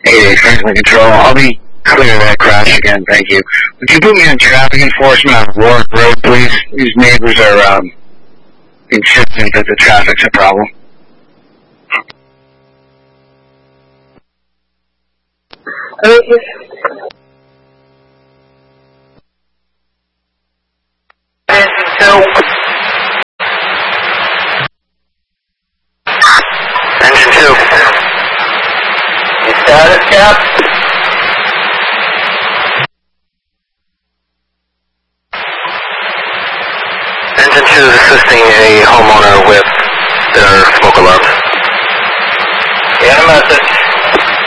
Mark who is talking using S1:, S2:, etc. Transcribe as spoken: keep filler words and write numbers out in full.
S1: eight eight Franklin Control. I'll be clear of that crash again, thank you. Would you put me on traffic enforcement on Warwick Road, please? These neighbors are um, insistent that the traffic's a problem.
S2: Okay. So,
S3: Engine two.
S2: status cap.
S3: Engine two is assisting a homeowner with their smoke alarm.
S2: Get a message.